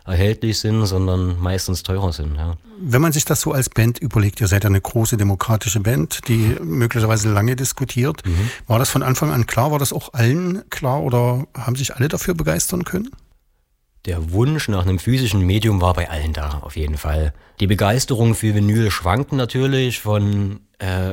erhältlich sind, sondern meistens teurer sind. Ja. Wenn man sich das so als Band überlegt, ihr seid ja eine große demokratische Band, die möglicherweise lange diskutiert. War das von Anfang an klar? War das auch allen klar oder haben sich alle dafür begeistern können? Der Wunsch nach einem physischen Medium war bei allen da, auf jeden Fall. Die Begeisterung für Vinyl schwankt natürlich von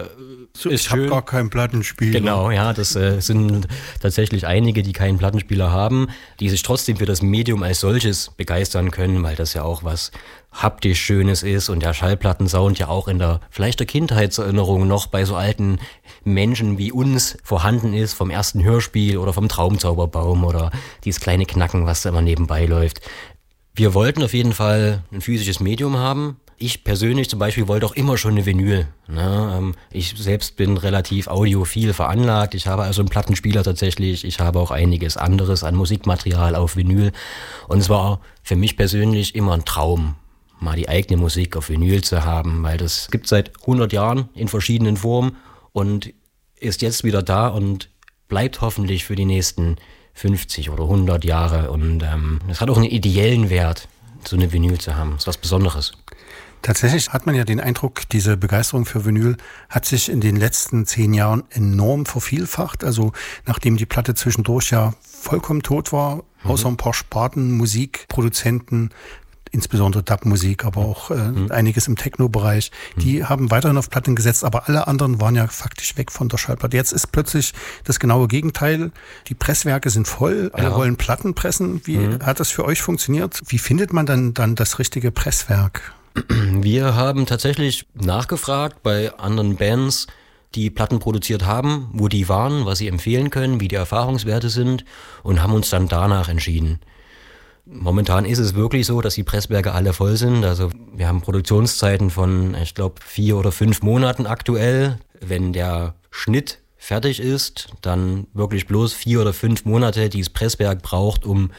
ich habe gar keinen Plattenspieler. Genau, ja, das sind tatsächlich einige, die keinen Plattenspieler haben, die sich trotzdem für das Medium als solches begeistern können, weil das ja auch was haptisch Schönes ist und der Schallplattensound ja auch in der vielleicht der Kindheitserinnerung noch bei so alten Menschen wie uns vorhanden ist, vom ersten Hörspiel oder vom Traumzauberbaum oder dieses kleine Knacken, was da immer nebenbei läuft. Wir wollten auf jeden Fall ein physisches Medium haben. Ich persönlich zum Beispiel wollte auch immer schon eine Vinyl. Ne? Ich selbst bin relativ audiophil veranlagt. Ich habe also einen Plattenspieler tatsächlich. Ich habe auch einiges anderes an Musikmaterial auf Vinyl. Und es war für mich persönlich immer ein Traum, mal die eigene Musik auf Vinyl zu haben, weil das gibt seit 100 Jahren in verschiedenen Formen und ist jetzt wieder da und bleibt hoffentlich für die nächsten 50 oder 100 Jahre. Und es hat auch einen ideellen Wert, so eine Vinyl zu haben. Das ist was Besonderes. Tatsächlich hat man ja den Eindruck, diese Begeisterung für Vinyl hat sich in den letzten 10 Jahren enorm vervielfacht. Also nachdem die Platte zwischendurch ja vollkommen tot war, außer ein paar Sparten, Musikproduzenten, insbesondere Dub-Musik, aber auch einiges im Techno-Bereich, die haben weiterhin auf Platten gesetzt, aber alle anderen waren ja faktisch weg von der Schallplatte. Jetzt ist plötzlich das genaue Gegenteil. Die Presswerke sind voll, alle wollen Platten pressen. Wie hat das für euch funktioniert? Wie findet man dann das richtige Presswerk? Wir haben tatsächlich nachgefragt bei anderen Bands, die Platten produziert haben, wo die waren, was sie empfehlen können, wie die Erfahrungswerte sind und haben uns dann danach entschieden. Momentan ist es wirklich so, dass die Presswerke alle voll sind. Also wir haben Produktionszeiten von, ich glaube, 4 oder 5 Monaten aktuell. Wenn der Schnitt fertig ist, dann wirklich bloß 4 oder 5 Monate, die das Presswerk braucht, um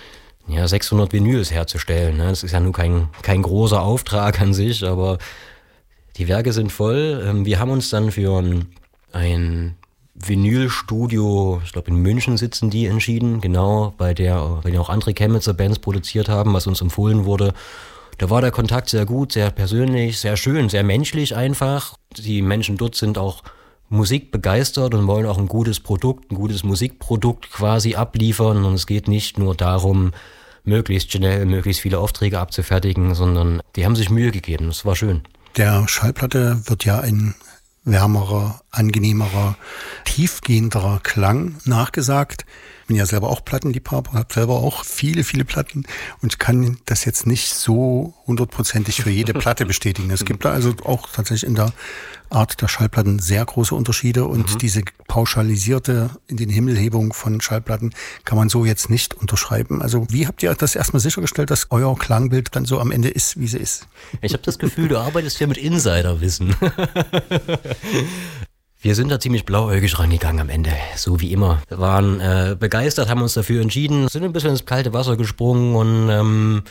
600 Vinyls herzustellen. Das ist ja nur kein großer Auftrag an sich, aber die Werke sind voll. Wir haben uns dann für ein Vinylstudio, ich glaube in München sitzen die, entschieden, genau, bei der auch andere Chemnitzer Bands produziert haben, was uns empfohlen wurde. Da war der Kontakt sehr gut, sehr persönlich, sehr schön, sehr menschlich einfach. Die Menschen dort sind auch musikbegeistert und wollen auch ein gutes Musikprodukt quasi abliefern. Und es geht nicht nur darum, möglichst schnell, möglichst viele Aufträge abzufertigen, sondern die haben sich Mühe gegeben. Das war schön. Der Schallplatte wird ja ein wärmerer, angenehmerer, tiefgehenderer Klang nachgesagt. Ich bin ja selber auch Plattenliebhaber, habe selber auch viele, viele Platten und kann das jetzt nicht so 100%ig für jede Platte bestätigen. Es gibt da also auch tatsächlich in der Art der Schallplatten sehr große Unterschiede und diese pauschalisierte in den Himmelhebung von Schallplatten kann man so jetzt nicht unterschreiben. Also wie habt ihr das erstmal sichergestellt, dass euer Klangbild dann so am Ende ist, wie sie ist? Ich habe das Gefühl, du arbeitest hier mit Insiderwissen. Wir sind da ziemlich blauäugig rangegangen am Ende, so wie immer. Wir waren begeistert, haben uns dafür entschieden, sind ein bisschen ins kalte Wasser gesprungen und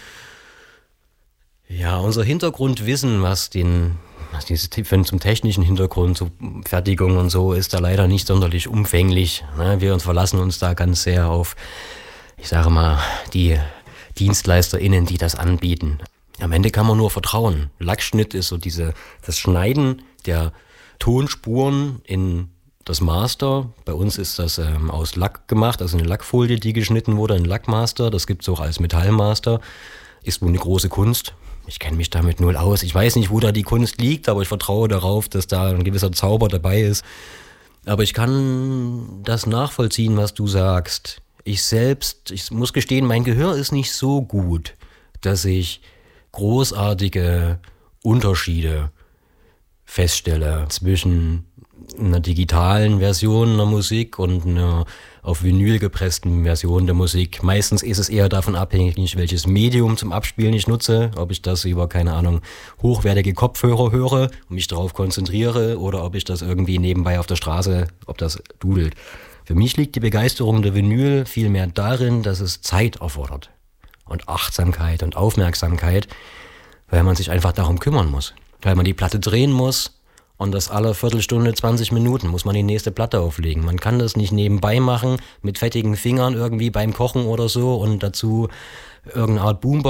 unser Hintergrundwissen, was zum technischen Hintergrund, zur Fertigung und so, ist da leider nicht sonderlich umfänglich. Wir verlassen uns da ganz sehr auf, ich sage mal, die DienstleisterInnen, die das anbieten. Am Ende kann man nur vertrauen. Lackschnitt ist so das Schneiden der Tonspuren in das Master. Bei uns ist das aus Lack gemacht, also eine Lackfolie, die geschnitten wurde, ein Lackmaster. Das gibt es auch als Metallmaster. Ist wohl eine große Kunst. Ich kenne mich damit null aus. Ich weiß nicht, wo da die Kunst liegt, aber ich vertraue darauf, dass da ein gewisser Zauber dabei ist. Aber ich kann das nachvollziehen, was du sagst. Ich muss gestehen, mein Gehör ist nicht so gut, dass ich großartige Unterschiede feststelle zwischen einer digitalen Version der Musik und einer auf Vinyl gepressten Version der Musik. Meistens ist es eher davon abhängig, welches Medium zum Abspielen ich nutze, ob ich das über, keine Ahnung, hochwertige Kopfhörer höre und mich darauf konzentriere oder ob ich das irgendwie nebenbei auf der Straße, ob das dudelt. Für mich liegt die Begeisterung der Vinyl vielmehr darin, dass es Zeit erfordert und Achtsamkeit und Aufmerksamkeit, weil man sich einfach darum kümmern muss. Weil man die Platte drehen muss und das alle Viertelstunde, 20 Minuten muss man die nächste Platte auflegen. Man kann das nicht nebenbei machen mit fettigen Fingern irgendwie beim Kochen oder so und dazu irgendeine Art Boombox